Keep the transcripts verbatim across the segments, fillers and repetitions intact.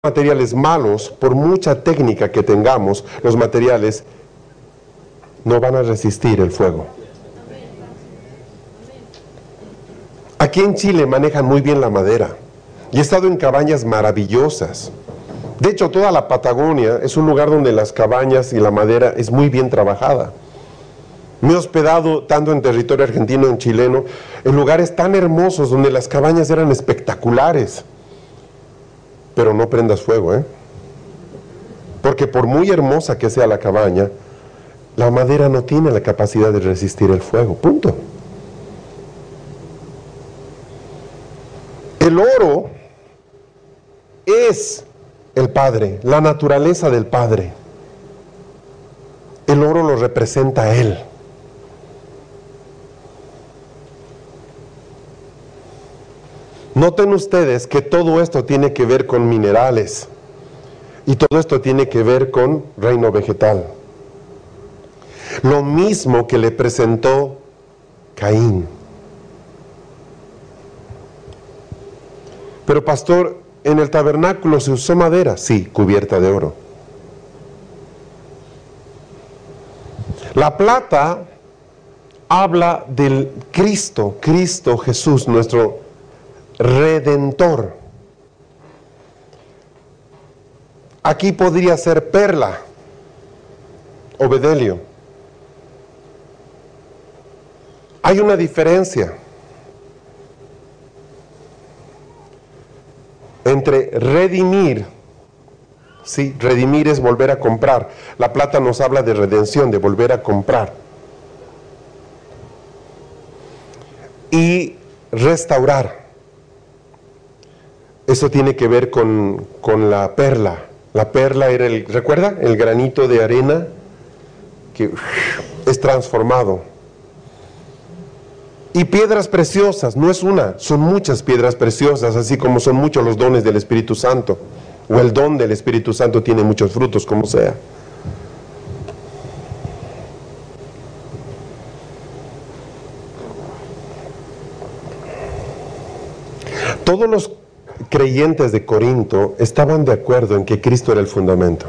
materiales malos, por mucha técnica que tengamos, los materiales no van a resistir el fuego. Aquí en Chile manejan muy bien la madera y he estado en cabañas maravillosas. De hecho, toda la Patagonia es un lugar donde las cabañas y la madera es muy bien trabajada. Me he hospedado tanto en territorio argentino como en chileno, en lugares tan hermosos donde las cabañas eran espectaculares. Pero no prendas fuego, ¿eh? Porque por muy hermosa que sea la cabaña, la madera no tiene la capacidad de resistir el fuego, punto. El oro es el Padre, la naturaleza del Padre. El oro lo representa a Él. Noten ustedes que todo esto tiene que ver con minerales y todo esto tiene que ver con reino vegetal. Lo mismo que le presentó Caín. Pero pastor, ¿en el tabernáculo se usó madera? Sí, cubierta de oro. La plata habla del Cristo, Cristo Jesús, nuestro Redentor. Aquí podría ser perla o bedelio. Hay una diferencia entre redimir, sí, redimir es volver a comprar. La plata nos habla de redención, de volver a comprar. Y restaurar. Eso tiene que ver con, con la perla. La perla era el, ¿recuerda? El granito de arena que uf, es transformado. Y piedras preciosas, no es una, son muchas piedras preciosas, así como son muchos los dones del Espíritu Santo. O el don del Espíritu Santo tiene muchos frutos, como sea. Todos los creyentes de Corinto estaban de acuerdo en que Cristo era el fundamento.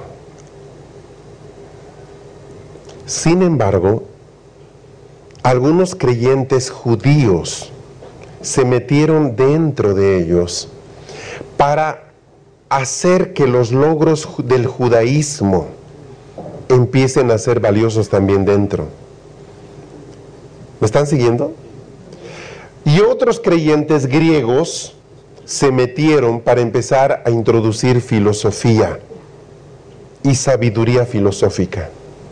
Sin embargo, algunos creyentes judíos se metieron dentro de ellos para hacer que los logros del judaísmo empiecen a ser valiosos también dentro. ¿Me están siguiendo? Y otros creyentes griegos se metieron para empezar a introducir filosofía y sabiduría filosófica.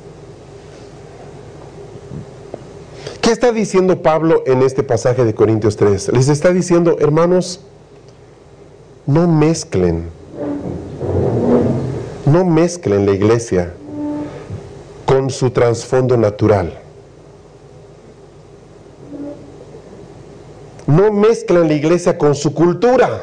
¿Qué está diciendo Pablo en este pasaje de Corintios tres? Les está diciendo, hermanos, no mezclen, no mezclen la iglesia con su trasfondo natural. No mezclen la iglesia con su cultura.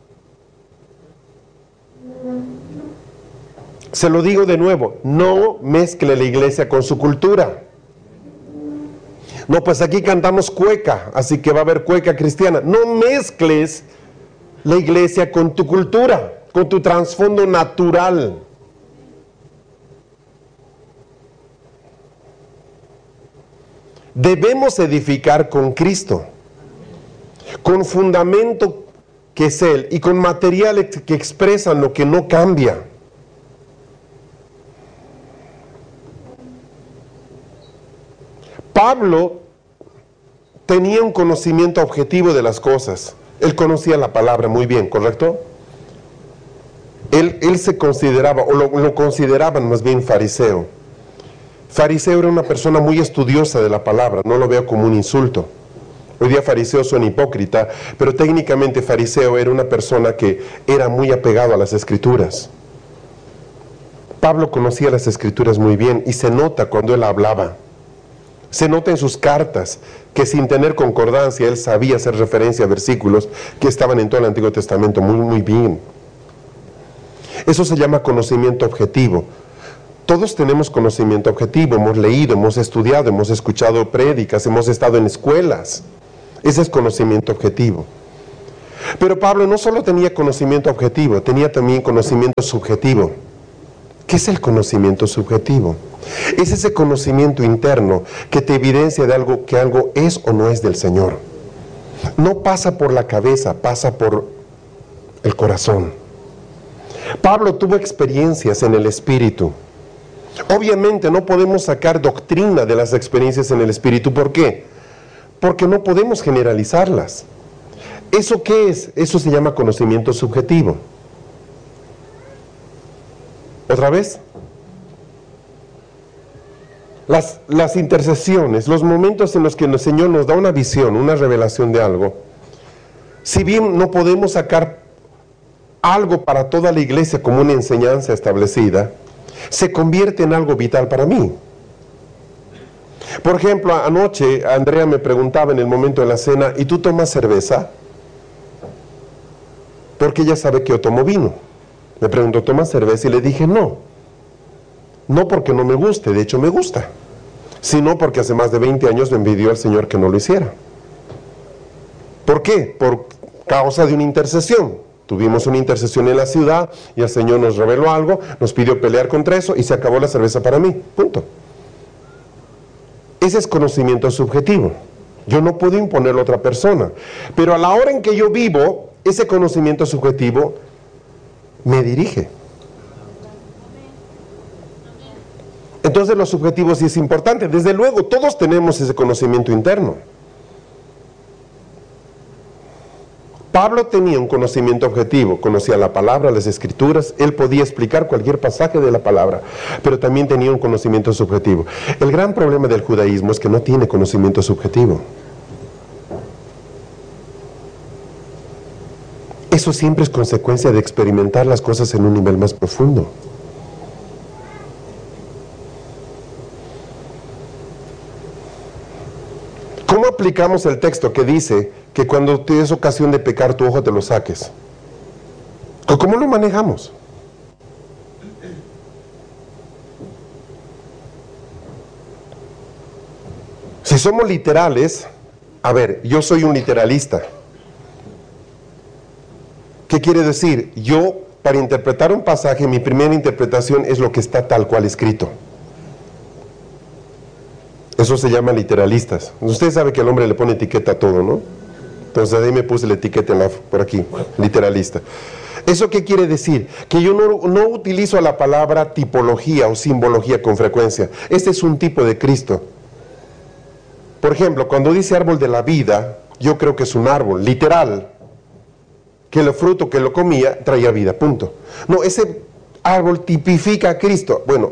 Se lo digo de nuevo, no mezcle la iglesia con su cultura. No, pues aquí cantamos cueca, así que va a haber cueca cristiana. No mezcles la iglesia con tu cultura, con tu trasfondo natural. Debemos edificar con Cristo, con fundamento que es Él y con materiales que expresan lo que no cambia. Pablo tenía un conocimiento objetivo de las cosas. Él conocía la palabra muy bien, ¿correcto? Él, él se consideraba, o lo, lo consideraban más bien fariseo. Fariseo era una persona muy estudiosa de la palabra, no lo veo como un insulto. Hoy día fariseo suena hipócrita, pero técnicamente fariseo era una persona que era muy apegado a las escrituras. Pablo conocía las escrituras muy bien y se nota cuando él hablaba. Se nota en sus cartas que sin tener concordancia él sabía hacer referencia a versículos que estaban en todo el Antiguo Testamento muy, muy bien. Eso se llama conocimiento objetivo. Todos tenemos conocimiento objetivo, hemos leído, hemos estudiado, hemos escuchado prédicas, hemos estado en escuelas. Ese es conocimiento objetivo. Pero Pablo no solo tenía conocimiento objetivo, tenía también conocimiento subjetivo. ¿Qué es el conocimiento subjetivo? Es ese conocimiento interno que te evidencia de algo, que algo es o no es del Señor. No pasa por la cabeza, pasa por el corazón. Pablo tuvo experiencias en el Espíritu. Obviamente no podemos sacar doctrina de las experiencias en el Espíritu. ¿Por qué? Porque no podemos generalizarlas. ¿Eso qué es? Eso se llama conocimiento subjetivo. ¿Otra vez? Las, las intercesiones, los momentos en los que el Señor nos da una visión, una revelación de algo, si bien no podemos sacar algo para toda la iglesia como una enseñanza establecida, se convierte en algo vital para mí. Por ejemplo, anoche Andrea me preguntaba en el momento de la cena, ¿y tú tomas cerveza? Porque ella sabe que yo tomo vino. Me preguntó, ¿tomas cerveza? Y le dije, no. No porque no me guste, de hecho me gusta. Sino porque hace más de veinte años me envidió al Señor que no lo hiciera. ¿Por qué? Por causa de una intercesión. Tuvimos una intercesión en la ciudad y el Señor nos reveló algo, nos pidió pelear contra eso y se acabó la cerveza para mí. Punto. Ese es conocimiento subjetivo. Yo no puedo imponerlo a otra persona. Pero a la hora en que yo vivo, ese conocimiento subjetivo me dirige. Entonces lo subjetivo sí es importante. Desde luego, todos tenemos ese conocimiento interno. Pablo tenía un conocimiento objetivo, conocía la palabra, las escrituras, él podía explicar cualquier pasaje de la palabra, pero también tenía un conocimiento subjetivo. El gran problema del judaísmo es que no tiene conocimiento subjetivo. Eso siempre es consecuencia de experimentar las cosas en un nivel más profundo. ¿Cómo aplicamos el texto que dice que cuando tienes ocasión de pecar tu ojo te lo saques? ¿Cómo lo manejamos? Si somos literales, a ver, yo soy un literalista. ¿Qué quiere decir? Yo, para interpretar un pasaje, mi primera interpretación es lo que está tal cual escrito. Eso se llama literalistas. Usted sabe que el hombre le pone etiqueta a todo, ¿no? Entonces ahí me puse la etiqueta en la, por aquí, literalista. ¿Eso qué quiere decir? Que yo no, no utilizo la palabra tipología o simbología con frecuencia. Este es un tipo de Cristo. Por ejemplo, cuando dice árbol de la vida, yo creo que es un árbol, literal, que el fruto que lo comía traía vida, punto. No, ese árbol tipifica a Cristo. Bueno,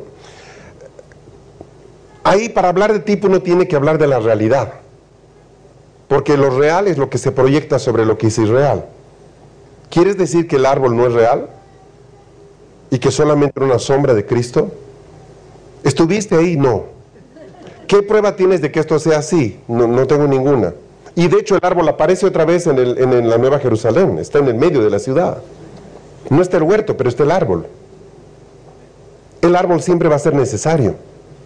ahí para hablar de tipo uno tiene que hablar de la realidad, porque lo real es lo que se proyecta sobre lo que es irreal. ¿Quieres decir que el árbol no es real? ¿Y que solamente era una sombra de Cristo? ¿Estuviste ahí? No. ¿Qué prueba tienes de que esto sea así? No, no tengo ninguna. Y de hecho el árbol aparece otra vez en, el, en, en la Nueva Jerusalén, está en el medio de la ciudad. No está el huerto, pero está el árbol. El árbol siempre va a ser necesario.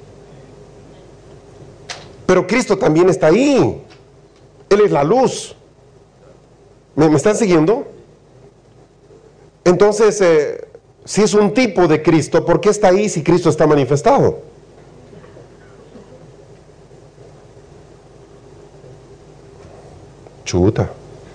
Pero Cristo también está ahí. Él es la luz. ¿Me, me están siguiendo? Entonces, eh, si es un tipo de Cristo, ¿por qué está ahí si Cristo está manifestado? Chuta.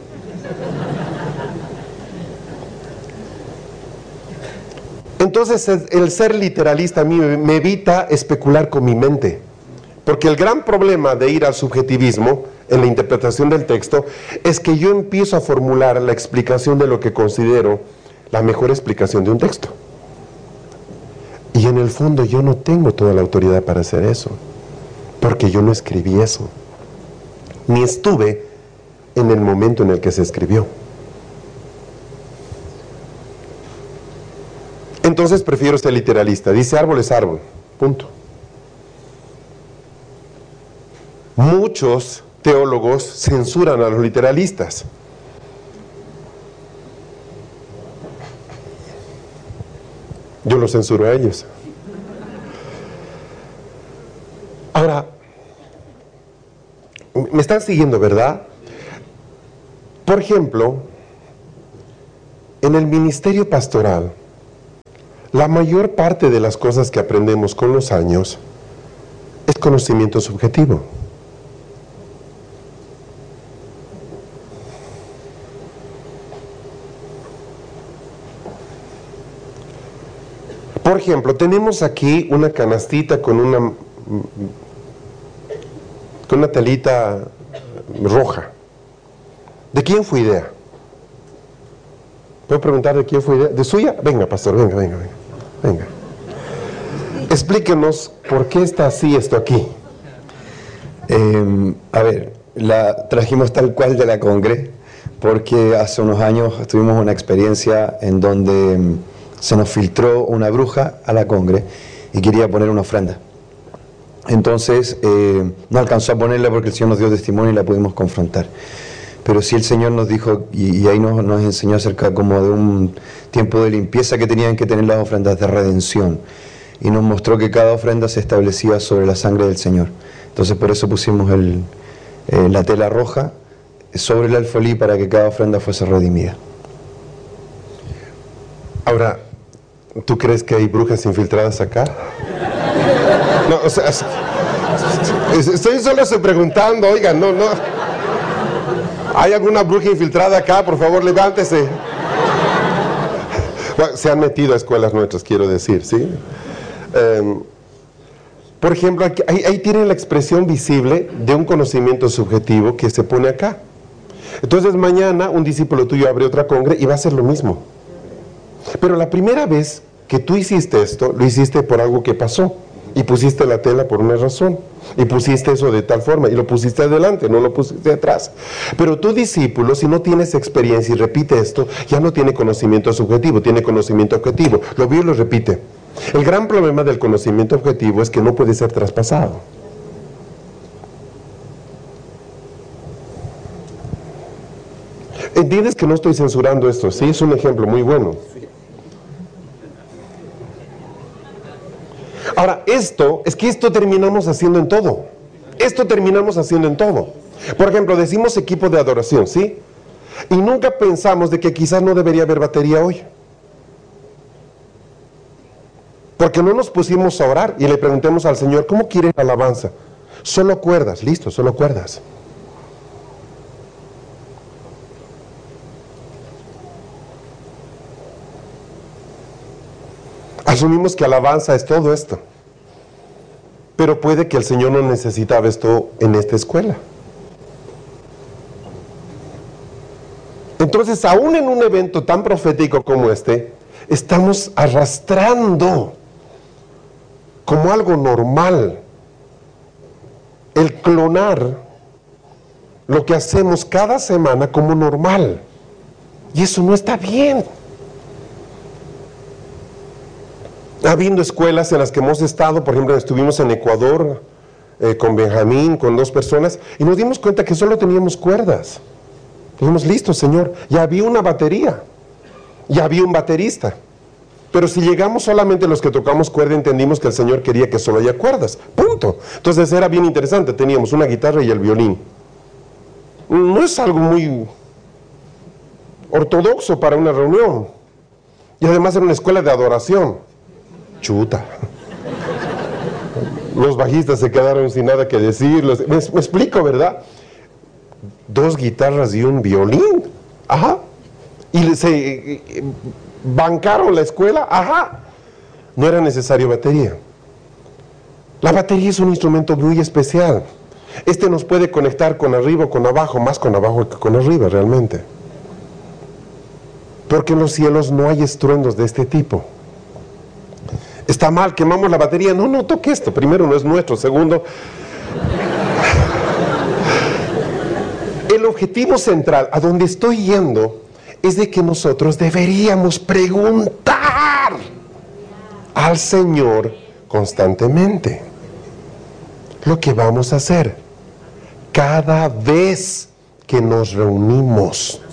Entonces, el ser literalista a mí me evita especular con mi mente. Porque el gran problema de ir al subjetivismo en la interpretación del texto es que yo empiezo a formular la explicación de lo que considero la mejor explicación de un texto. Y en el fondo yo no tengo toda la autoridad para hacer eso, porque yo no escribí eso, ni estuve en el momento en el que se escribió. Entonces prefiero ser literalista. Dice árbol es árbol, punto. Muchos teólogos censuran a los literalistas. Yo los censuro a ellos. Ahora, me están siguiendo, ¿verdad? Por ejemplo, en el ministerio pastoral, la mayor parte de las cosas que aprendemos con los años es conocimiento subjetivo. Por ejemplo, tenemos aquí una canastita con una, con una telita roja. ¿De quién fue idea? ¿Puedo preguntar de quién fue idea? ¿De suya? Venga, pastor, venga, venga, venga. venga. Explíquenos por qué está así esto aquí. Eh, a ver, la trajimos tal cual de la Congre, porque hace unos años tuvimos una experiencia en donde um, se nos filtró una bruja a la Congre y quería poner una ofrenda. Entonces, eh, no alcanzó a ponerla porque el Señor nos dio testimonio y la pudimos confrontar. Pero sí el Señor nos dijo, y, y ahí nos, nos enseñó acerca como de un tiempo de limpieza que tenían que tener las ofrendas de redención. Y nos mostró que cada ofrenda se establecía sobre la sangre del Señor. Entonces por eso pusimos el, eh, la tela roja sobre el alfolí para que cada ofrenda fuese redimida. Ahora, ¿tú crees que hay brujas infiltradas acá? No, o sea, estoy solo estoy preguntando, oigan, no, no. ¿Hay alguna bruja infiltrada acá? Por favor, levántese. Bueno, se han metido a escuelas nuestras, quiero decir, ¿sí? Eh, por ejemplo, aquí, ahí, ahí tienen la expresión visible de un conocimiento subjetivo que se pone acá. Entonces mañana un discípulo tuyo abre otra congre y va a hacer lo mismo. Pero la primera vez que tú hiciste esto, lo hiciste por algo que pasó. Y pusiste la tela por una razón. Y pusiste eso de tal forma. Y lo pusiste adelante, no lo pusiste atrás. Pero tu discípulo, si no tienes experiencia y repite esto, ya no tiene conocimiento subjetivo, tiene conocimiento objetivo. Lo vio y lo repite. El gran problema del conocimiento objetivo es que no puede ser traspasado. ¿Entiendes que no estoy censurando esto? Sí, es un ejemplo muy bueno. Ahora, esto, es que esto terminamos haciendo en todo. Esto terminamos haciendo en todo. Por ejemplo, decimos equipo de adoración, ¿sí? Y nunca pensamos de que quizás no debería haber batería hoy. Porque no nos pusimos a orar y le preguntemos al Señor, ¿cómo quiere la alabanza? Solo cuerdas, listo, solo cuerdas. Asumimos que alabanza es todo esto. Pero puede que el Señor no necesitaba esto en esta escuela. Entonces, aún en un evento tan profético como este, estamos arrastrando como algo normal el clonar lo que hacemos cada semana como normal. Y eso no está bien. Habiendo escuelas en las que hemos estado, por ejemplo, estuvimos en Ecuador eh, con Benjamín, con dos personas, y nos dimos cuenta que solo teníamos cuerdas. Dijimos, listo, Señor, ya había una batería, ya había un baterista. Pero si llegamos solamente los que tocamos cuerda, entendimos que el Señor quería que solo haya cuerdas, punto. Entonces era bien interesante, teníamos una guitarra y el violín. No es algo muy ortodoxo para una reunión. Y además era una escuela de adoración. Chuta. Los bajistas se quedaron sin nada que decir. Los, me, me explico, ¿verdad? Dos guitarras y un violín. Ajá. Y se eh, bancaron la escuela. Ajá. No era necesario batería. La batería es un instrumento muy especial. Este nos puede conectar con arriba o con abajo, más con abajo que con arriba realmente. Porque en los cielos no hay estruendos de este tipo. Está mal, quemamos la batería. No, no toque esto. Primero, no es nuestro. Segundo, el objetivo central, a donde estoy yendo, es de que nosotros deberíamos preguntar al Señor constantemente lo que vamos a hacer cada vez que nos reunimos.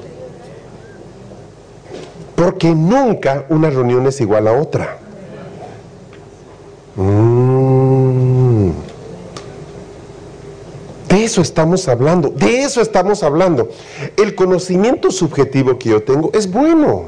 Porque nunca una reunión es igual a otra. Mm. De eso estamos hablando, de eso estamos hablando. El conocimiento subjetivo que yo tengo es bueno.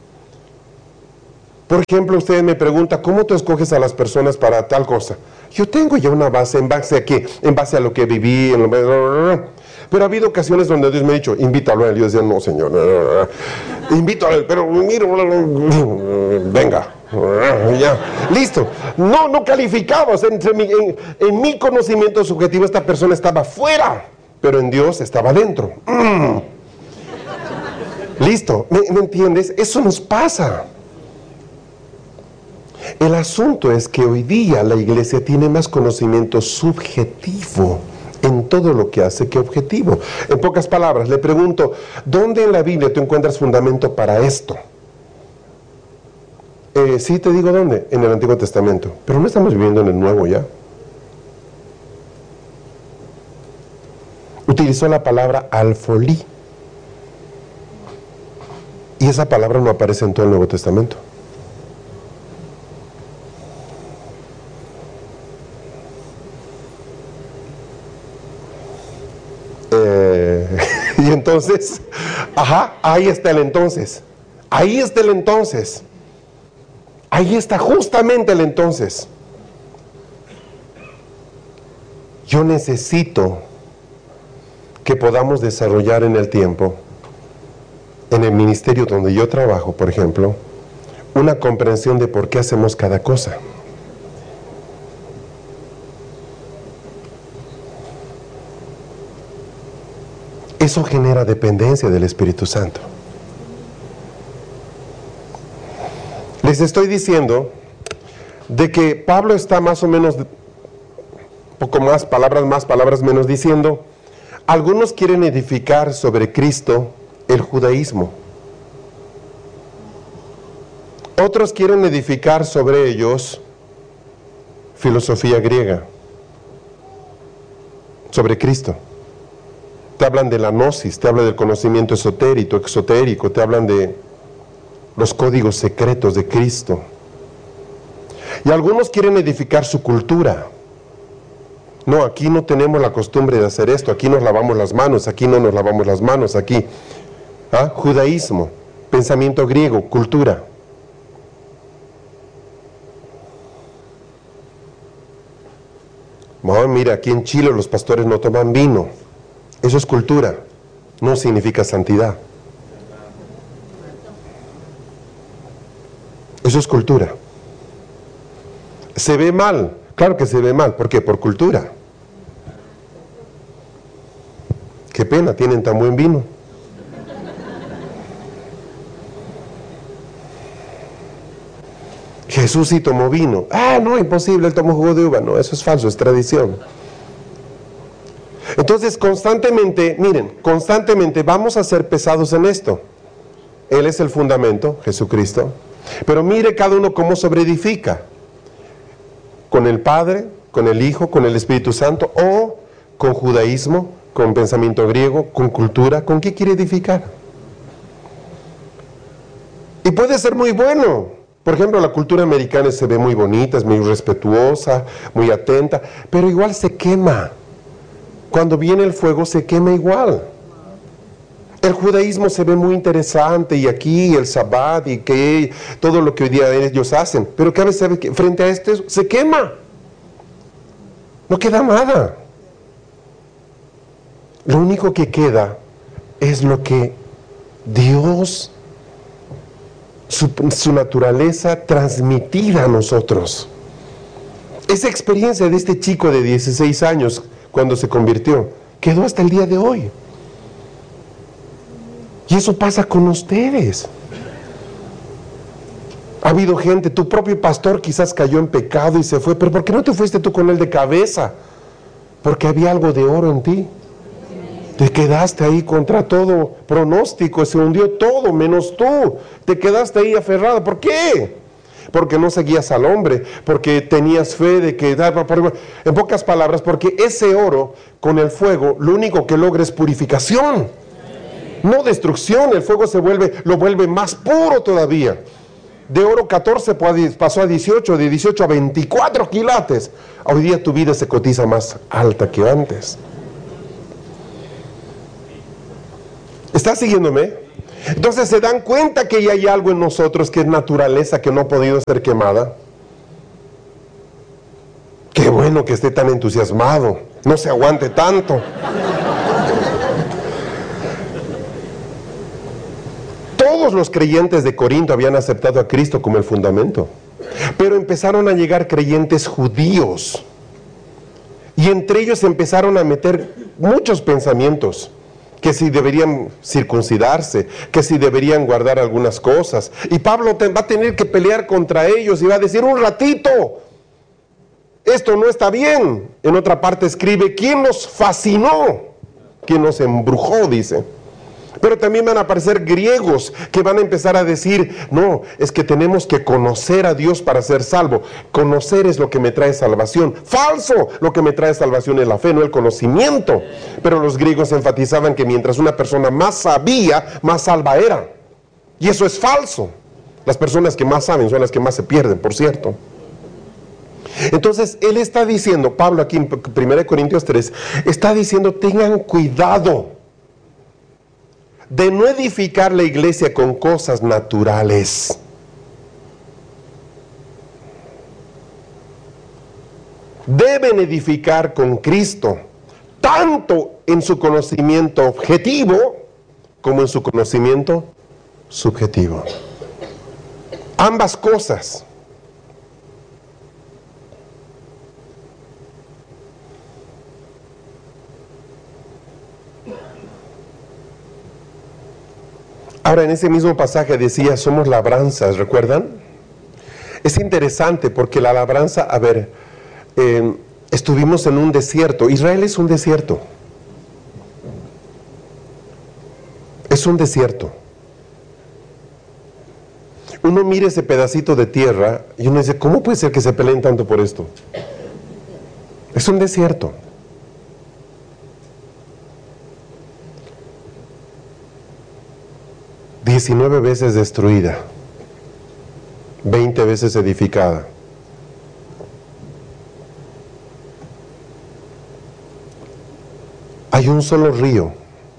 Por ejemplo, usted me pregunta, ¿cómo tú escoges a las personas para tal cosa? Yo tengo ya una base, ¿en base a qué? En base a lo que viví, en lo... Pero ha habido ocasiones donde Dios me ha dicho, invítalo a él. Yo decía, no, Señor, invito a él, pero mira, venga, ya, listo. No, no calificaba, o sea, entre mi, en, en mi conocimiento subjetivo esta persona estaba fuera, pero en Dios estaba dentro. Mm. Listo, ¿me, ¿me entiendes? Eso nos pasa. El asunto es que hoy día la iglesia tiene más conocimiento subjetivo en todo lo que hace que objetivo. En pocas palabras, le pregunto, ¿dónde en la Biblia tú encuentras fundamento para esto? Eh, sí, te digo dónde, en el Antiguo Testamento, pero no estamos viviendo en el Nuevo ya. Utilizó la palabra alfolí, y esa palabra no aparece en todo el Nuevo Testamento. Eh, y entonces, ajá, ahí está el entonces. Ahí está el entonces. Ahí está justamente el entonces. Yo necesito que podamos desarrollar en el tiempo, en el ministerio donde yo trabajo, por ejemplo, una comprensión de por qué hacemos cada cosa. Eso genera dependencia del Espíritu Santo. Les estoy diciendo de que Pablo está más o menos, poco más, palabras más, palabras menos, diciendo, algunos quieren edificar sobre Cristo el judaísmo. Otros quieren edificar sobre ellos filosofía griega, sobre Cristo. Te hablan de la gnosis, te hablan del conocimiento esotérico, exotérico, te hablan de los códigos secretos de Cristo. Y algunos quieren edificar su cultura. No, aquí no tenemos la costumbre de hacer esto, aquí nos lavamos las manos, aquí no nos lavamos las manos, aquí. ¿Ah? Judaísmo, pensamiento griego, cultura. Oh, mira, aquí en Chile los pastores no toman vino. Eso es cultura, no significa santidad. Eso es cultura. ¿Se ve mal? Claro que se ve mal. ¿Por qué? Por cultura. Qué pena, tienen tan buen vino. Jesús sí tomó vino. Ah, no, imposible, él tomó jugo de uva. No, eso es falso, es tradición. Entonces, constantemente, miren, constantemente vamos a ser pesados en esto. Él es el fundamento, Jesucristo. Pero mire cada uno cómo sobreedifica. Con el Padre, con el Hijo, con el Espíritu Santo, o con judaísmo, con pensamiento griego, con cultura. ¿Con qué quiere edificar? Y puede ser muy bueno. Por ejemplo, la cultura americana se ve muy bonita, es muy respetuosa, muy atenta, pero igual se quema. Cuando viene el fuego se quema igual. El judaísmo se ve muy interesante y aquí el sabbat y que todo lo que hoy día ellos hacen, pero cada vez sabe que frente a esto se quema. No queda nada. Lo único que queda es lo que Dios, su, su naturaleza transmitida a nosotros. Esa experiencia de este chico de dieciséis años cuando se convirtió, quedó hasta el día de hoy. Y eso pasa con ustedes. Ha habido gente, tu propio pastor quizás cayó en pecado y se fue, pero ¿por qué no te fuiste tú con él de cabeza? Porque había algo de oro en ti. Te quedaste ahí contra todo pronóstico, se hundió todo menos tú. Te quedaste ahí aferrado. ¿Por qué? Porque no seguías al hombre, porque tenías fe de que... En pocas palabras, porque ese oro con el fuego, lo único que logra es purificación, no destrucción. El fuego se vuelve, lo vuelve más puro todavía. De oro catorce pasó a dieciocho, de dieciocho a veinticuatro quilates. Hoy día tu vida se cotiza más alta que antes. ¿Está siguiéndome? Entonces se dan cuenta que ya hay algo en nosotros que es naturaleza, que no ha podido ser quemada. Qué bueno que esté tan entusiasmado, no se aguante tanto. Todos los creyentes de Corinto habían aceptado a Cristo como el fundamento, pero empezaron a llegar creyentes judíos, y entre ellos empezaron a meter muchos pensamientos, que si deberían circuncidarse, que si deberían guardar algunas cosas, y Pablo va a tener que pelear contra ellos y va a decir: un ratito, esto no está bien. En otra parte escribe: ¿quién nos fascinó? ¿Quién nos embrujó? Dice. Pero también van a aparecer griegos que van a empezar a decir: no, es que tenemos que conocer a Dios para ser salvo. Conocer es lo que me trae salvación. Falso, lo que me trae salvación es la fe, no el conocimiento. Pero los griegos enfatizaban que mientras una persona más sabía, más salva era. Y eso es falso. Las personas que más saben son las que más se pierden, por cierto. Entonces, él está diciendo, Pablo aquí en primera de Corintios tres, está diciendo: tengan cuidado de no edificar la iglesia con cosas naturales. Deben edificar con Cristo, tanto en su conocimiento objetivo como en su conocimiento subjetivo. Ambas cosas. Ahora, en ese mismo pasaje decía: somos labranzas, ¿recuerdan? Es interesante porque la labranza, a ver, eh, estuvimos en un desierto. Israel es un desierto. Es un desierto. Uno mira ese pedacito de tierra y uno dice: ¿cómo puede ser que se peleen tanto por esto? Es un desierto. diecinueve veces destruida, veinte veces edificada. Hay un solo río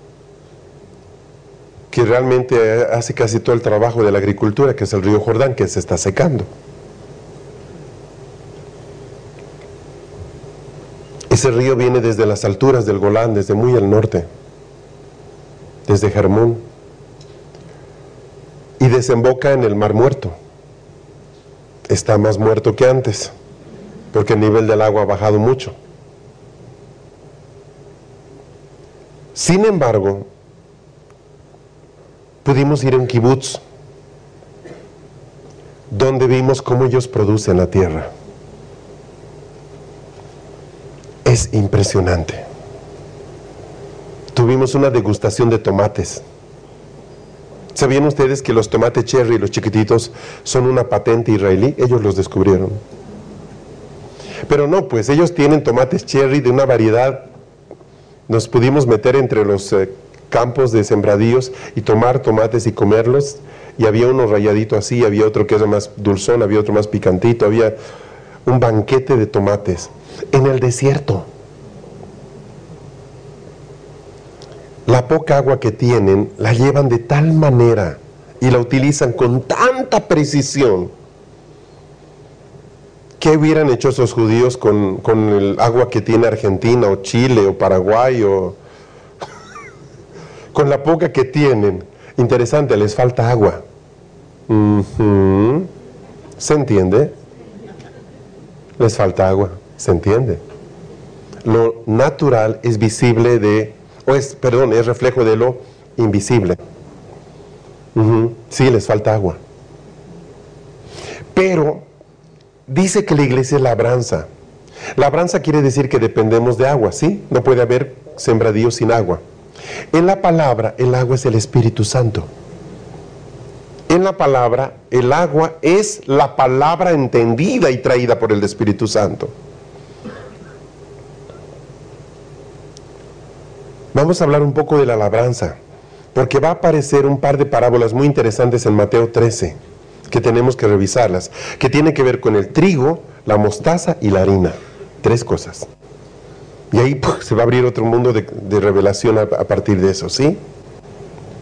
que realmente hace casi todo el trabajo de la agricultura, que es el río Jordán, que se está secando. Ese río viene desde las alturas del Golán, desde muy al norte, desde Hermón, y desemboca en el Mar Muerto. Está más muerto que antes, porque el nivel del agua ha bajado mucho. Sin embargo, pudimos ir a un kibutz, donde vimos cómo ellos producen la tierra. Es impresionante. Tuvimos una degustación de tomates. ¿Sabían ustedes que los tomates cherry, los chiquititos, son una patente israelí? Ellos los descubrieron. Pero no, pues ellos tienen tomates cherry de una variedad. Nos pudimos meter entre los eh, campos de sembradíos y tomar tomates y comerlos. Y había uno rayadito así, había otro que era más dulzón, había otro más picantito, había un banquete de tomates en el desierto. La poca agua que tienen la llevan de tal manera y la utilizan con tanta precisión. ¿Qué hubieran hecho esos judíos con, con el agua que tiene Argentina o Chile o Paraguay o con la poca que tienen? Interesante, les falta agua. Uh-huh. ¿Se entiende? Les falta agua, ¿se entiende? Lo natural es visible de O es, perdón, es reflejo de lo invisible. Uh-huh. Sí, les falta agua. Pero dice que la iglesia es labranza. Labranza quiere decir que dependemos de agua, ¿sí? No puede haber sembradío sin agua. En la palabra, el agua es el Espíritu Santo. En la palabra, el agua es la palabra entendida y traída por el Espíritu Santo. Vamos a hablar un poco de la labranza, porque va a aparecer un par de parábolas muy interesantes en Mateo trece, que tenemos que revisarlas, que tienen que ver con el trigo, la mostaza y la harina. Tres cosas. Y ahí ¡puf!, se va a abrir otro mundo de, de revelación a, a partir de eso, ¿sí?